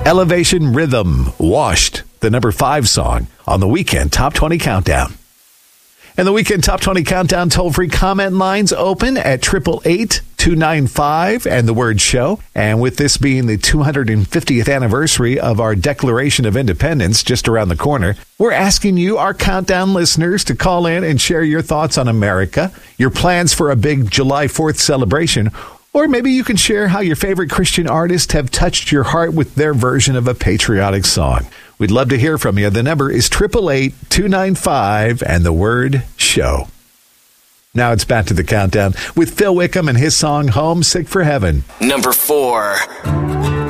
Elevation Rhythm, Washed, the number 5 song on the Weekend Top 20 Countdown. And the Weekend Top 20 Countdown toll-free comment lines open at 888-295 and the word show. And with this being the 250th anniversary of our Declaration of Independence just around the corner, we're asking you, our Countdown listeners, to call in and share your thoughts on America, your plans for a big July 4th celebration, or maybe you can share how your favorite Christian artists have touched your heart with their version of a patriotic song. We'd love to hear from you. The number is 888-295 and the word show. Now it's back to the countdown with Phil Wickham and his song Homesick for Heaven. Number 4.